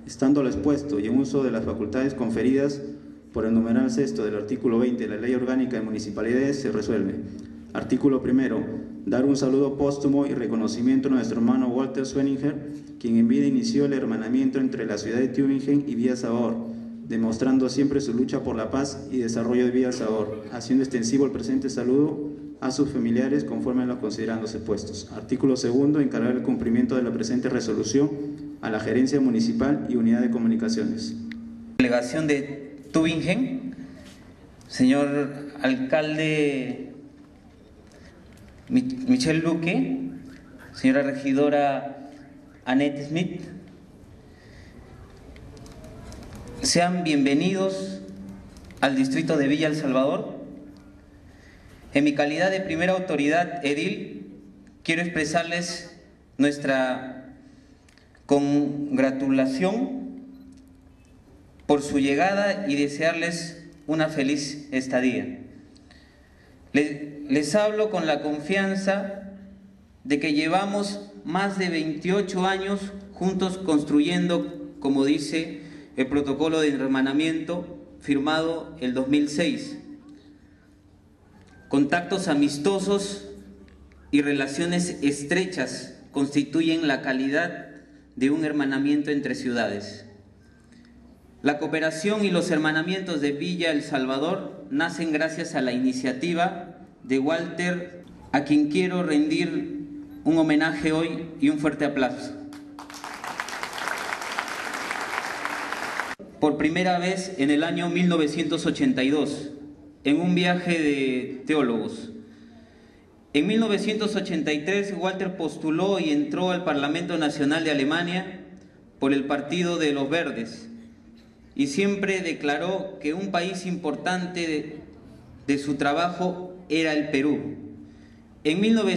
Estando lo expuesto y en uso de las facultades conferidas por el numeral sexto del artículo 20 de la Ley Orgánica de Municipalidades, se resuelve. Artículo primero. Dar un saludo póstumo y reconocimiento a nuestro hermano Walter Swenninger, quien en vida inició el hermanamiento entre la ciudad de Tübingen y Villa Salvador, demostrando siempre su lucha por la paz y desarrollo de Villa Salvador, haciendo extensivo el presente saludo a sus familiares conforme a los considerandos expuestos. Artículo segundo. Encargar el cumplimiento de la presente resolución a la Gerencia Municipal y Unidad de Comunicaciones. Delegación de Tübingen, señor alcalde Michel Luque, señora regidora Annette Smith, sean bienvenidos al distrito de Villa El Salvador. En mi calidad de primera autoridad edil, quiero expresarles nuestra congratulación por su llegada y desearles una feliz estadía. Les hablo con la confianza de que llevamos más de 28 años juntos construyendo, como dice el protocolo de hermanamiento firmado el 2006. Contactos amistosos y relaciones estrechas constituyen la calidad de un hermanamiento entre ciudades. La cooperación y los hermanamientos de Villa El Salvador nacen gracias a la iniciativa de Walter, a quien quiero rendir un homenaje hoy y un fuerte aplauso. Por primera vez en el año 1982, en un viaje de teólogos. En 1983, Walter postuló y entró al Parlamento Nacional de Alemania por el Partido de los Verdes y siempre declaró que un país importante de su trabajo era el Perú. En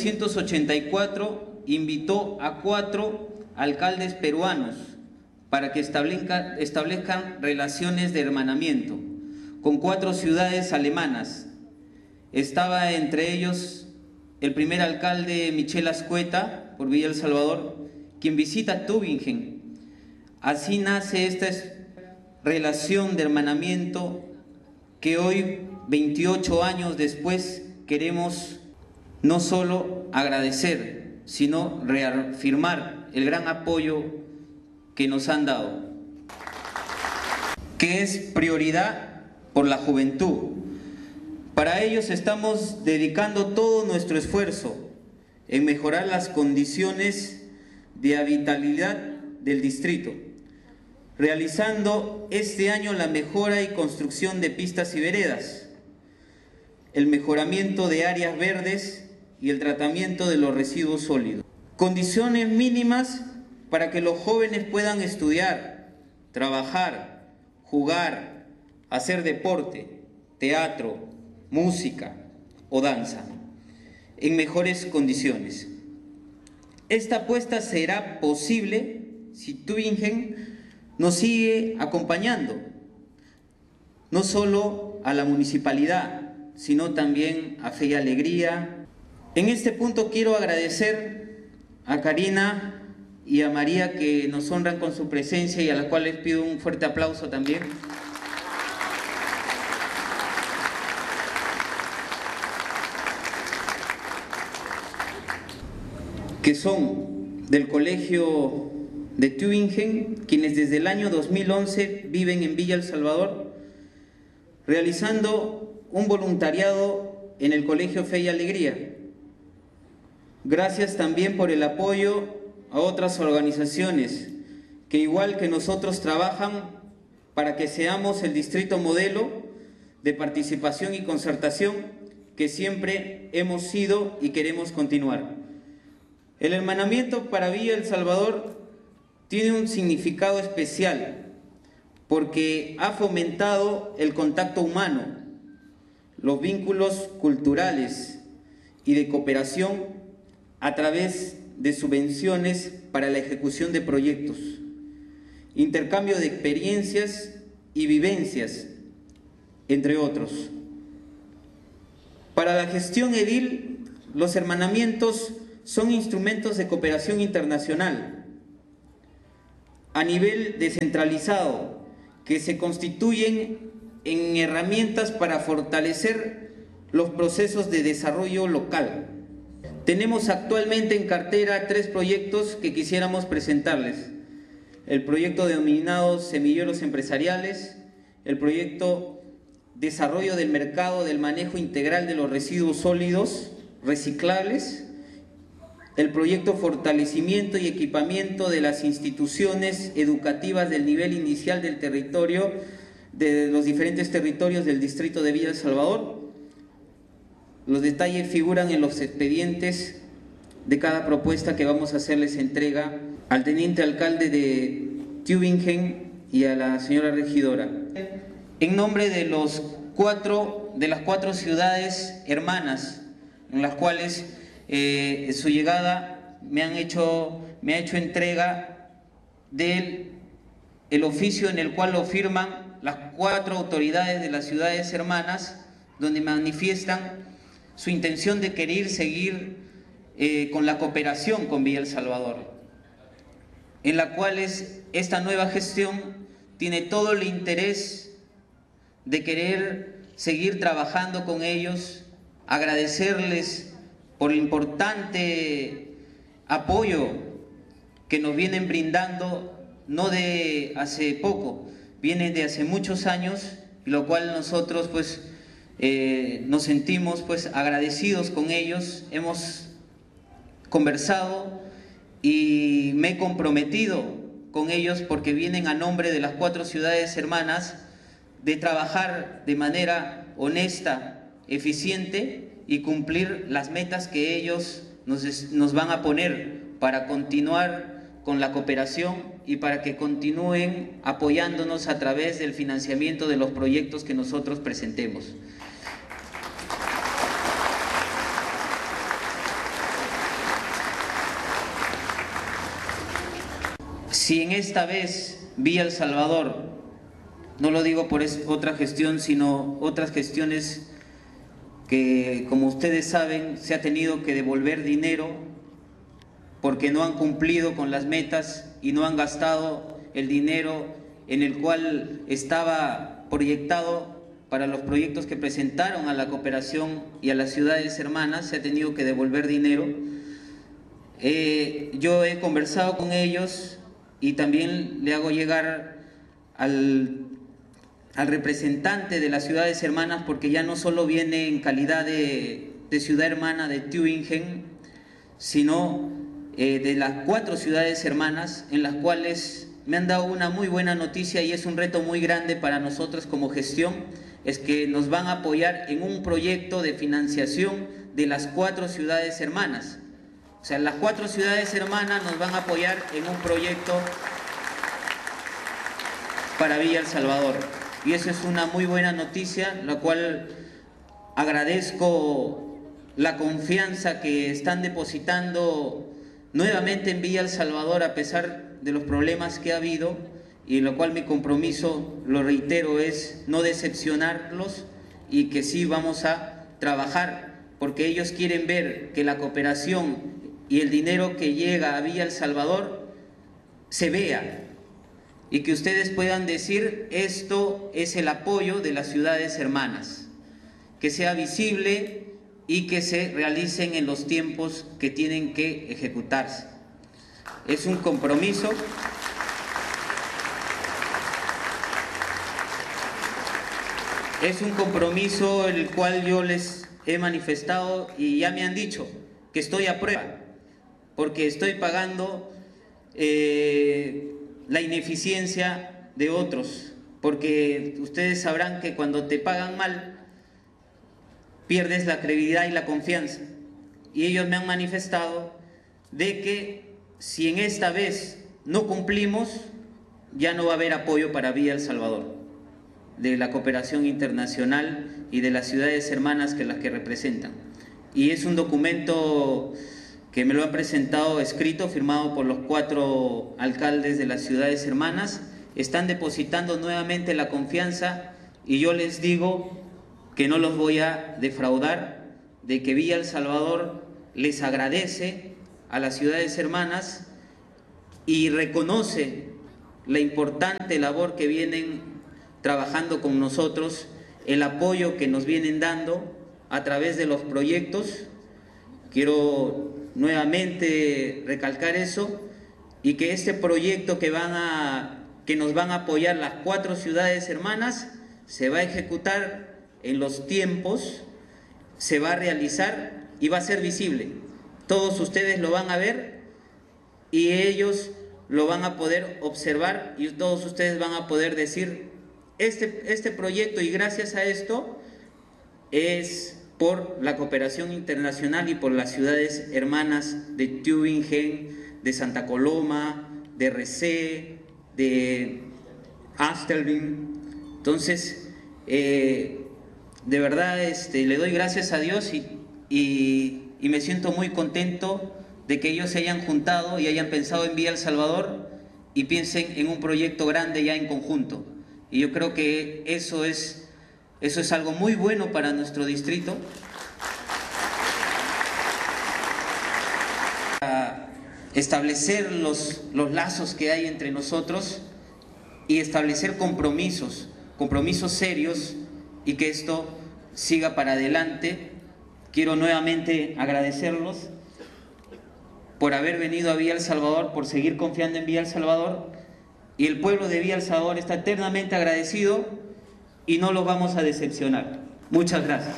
1984 invitó a 4 alcaldes peruanos para que establezcan relaciones de hermanamiento con 4 ciudades alemanas. Estaba entre ellos el primer alcalde Michel Ascueta por Villa El Salvador, quien visita Tübingen. Así nace esta relación de hermanamiento que hoy, 28 años después, queremos no solo agradecer, sino reafirmar el gran apoyo que nos han dado, que es prioridad por la juventud. Para ellos estamos dedicando todo nuestro esfuerzo en mejorar las condiciones de habitabilidad del distrito, realizando este año la mejora y construcción de pistas y veredas, el mejoramiento de áreas verdes y el tratamiento de los residuos sólidos. Condiciones mínimas para que los jóvenes puedan estudiar, trabajar, jugar, hacer deporte, teatro, música o danza en mejores condiciones. Esta apuesta será posible si Tübingen nos sigue acompañando, no solo a la municipalidad, sino también a Fe y Alegría. En este punto quiero agradecer a Karina y a María, que nos honran con su presencia y a las cuales pido un fuerte aplauso también. Que son del Colegio de Tübingen, quienes desde el año 2011 viven en Villa El Salvador, realizando un voluntariado en el Colegio Fe y Alegría. Gracias también por el apoyo a otras organizaciones que, igual que nosotros, trabajan para que seamos el distrito modelo de participación y concertación que siempre hemos sido y queremos continuar. El hermanamiento para Villa El Salvador tiene un significado especial porque ha fomentado el contacto humano, los vínculos culturales y de cooperación a través de subvenciones para la ejecución de proyectos, intercambio de experiencias y vivencias, entre otros. Para la gestión edil, los hermanamientos son instrumentos de cooperación internacional. a nivel descentralizado, que se constituyen en herramientas para fortalecer los procesos de desarrollo local. Tenemos actualmente en cartera 3 proyectos que quisiéramos presentarles. El proyecto denominado Semilleros Empresariales, el proyecto Desarrollo del Mercado del Manejo Integral de los Residuos Sólidos Reciclables, el proyecto Fortalecimiento y Equipamiento de las instituciones educativas del nivel inicial del territorio, de los diferentes territorios del distrito de Villa El Salvador. Los detalles figuran en los expedientes de cada propuesta que vamos a hacerles entrega al teniente alcalde de Tübingen y a la señora regidora. En nombre de las cuatro ciudades hermanas, en las cuales su llegada me ha hecho entrega del oficio en el cual lo firman las 4 autoridades de las ciudades hermanas, donde manifiestan su intención de querer seguir con la cooperación con Villa El Salvador, en la cual esta nueva gestión tiene todo el interés de querer seguir trabajando con ellos, agradecerles por el importante apoyo que nos vienen brindando, no de hace poco, viene de hace muchos años, lo cual nosotros pues nos sentimos pues agradecidos con ellos. Hemos conversado y me he comprometido con ellos, porque vienen a nombre de las 4 ciudades hermanas, de trabajar de manera honesta, eficiente y cumplir las metas que ellos nos van a poner para continuar con la cooperación y para que continúen apoyándonos a través del financiamiento de los proyectos que nosotros presentemos. Si en esta vez Villa El Salvador, no lo digo por otra gestión, sino otras gestiones que, como ustedes saben, se ha tenido que devolver dinero porque no han cumplido con las metas y no han gastado el dinero en el cual estaba proyectado para los proyectos que presentaron a la cooperación y a las ciudades hermanas. Se ha tenido que devolver dinero. Yo he conversado con ellos y también le hago llegar al representante de las ciudades hermanas, porque ya no solo viene en calidad de ciudad hermana de Tübingen, sino de las 4 ciudades hermanas, en las cuales me han dado una muy buena noticia, y es un reto muy grande para nosotros como gestión, es que nos van a apoyar en un proyecto de financiación de las 4 ciudades hermanas. O sea, las 4 ciudades hermanas nos van a apoyar en un proyecto para Villa El Salvador. Y eso es una muy buena noticia, la cual agradezco la confianza que están depositando nuevamente en Villa El Salvador, a pesar de los problemas que ha habido, y lo cual mi compromiso, lo reitero, es no decepcionarlos y que sí vamos a trabajar, porque ellos quieren ver que la cooperación y el dinero que llega a Villa El Salvador se vea, y que ustedes puedan decir: esto es el apoyo de las ciudades hermanas, que sea visible y que se realicen en los tiempos que tienen que ejecutarse. Es un compromiso. Es un compromiso el cual yo les he manifestado, y ya me han dicho que estoy a prueba, porque estoy pagando la ineficiencia de otros, porque ustedes sabrán que cuando te pagan mal pierdes la credibilidad y la confianza, y ellos me han manifestado de que si en esta vez no cumplimos, ya no va a haber apoyo para Villa El Salvador, de la cooperación internacional y de las ciudades hermanas que las que representan. Y es un documento que me lo han presentado escrito, firmado por los 4 alcaldes de las ciudades hermanas. Están depositando nuevamente la confianza, y yo les digo que no los voy a defraudar, de que Villa El Salvador les agradece a las ciudades hermanas y reconoce la importante labor que vienen trabajando con nosotros, el apoyo que nos vienen dando a través de los proyectos. Quiero nuevamente recalcar eso, y que este proyecto que nos van a apoyar las 4 ciudades hermanas se va a ejecutar en los tiempos, se va a realizar y va a ser visible. Todos ustedes lo van a ver y ellos lo van a poder observar, y todos ustedes van a poder decir: este proyecto, y gracias a esto, es por la cooperación internacional y por las ciudades hermanas de Tübingen, de Santa Coloma, de Recé, de Amstelveen. Entonces, de verdad le doy gracias a Dios y me siento muy contento de que ellos se hayan juntado y hayan pensado en Villa El Salvador y piensen en un proyecto grande ya en conjunto. Y yo creo que eso es algo muy bueno para nuestro distrito. Establecer los lazos que hay entre nosotros y establecer compromisos serios, y que esto siga para adelante. Quiero nuevamente agradecerlos por haber venido a Villa El Salvador, por seguir confiando en Villa El Salvador, y el pueblo de Villa El Salvador está eternamente agradecido y no los vamos a decepcionar. Muchas gracias.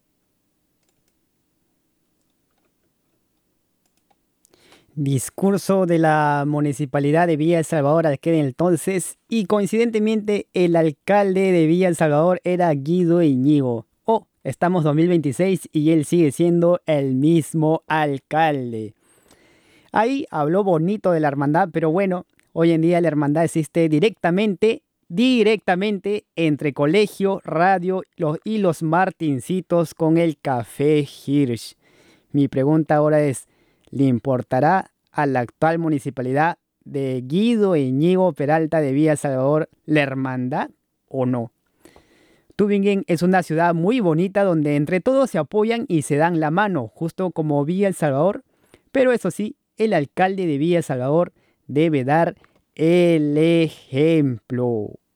Discurso de la Municipalidad de Villa El Salvador aquel entonces, y coincidentemente el alcalde de Villa El Salvador era Guido Iñigo. Estamos 2026 y él sigue siendo el mismo alcalde. Ahí habló bonito de la hermandad, pero bueno, hoy en día la hermandad existe directamente entre Colegio, Radio y los Martincitos con el Café Hirsch. Mi pregunta ahora es: ¿le importará a la actual municipalidad de Guido Iñigo Peralta de Villa El Salvador la hermandad o no? Tübingen es una ciudad muy bonita donde entre todos se apoyan y se dan la mano, justo como Villa El Salvador, pero eso sí, el alcalde de Villa El Salvador debe dar el ejemplo.